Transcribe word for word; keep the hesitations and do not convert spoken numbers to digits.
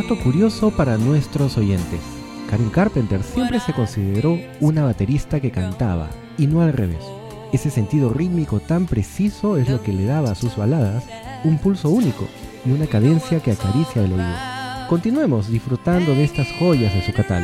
dato curioso para nuestros oyentes. Karen Carpenter siempre se consideró una baterista que cantaba, y no al revés. Ese sentido rítmico tan preciso es lo que le daba a sus baladas un pulso único y una cadencia que acaricia el oído. Continuemos disfrutando de estas joyas de su catálogo.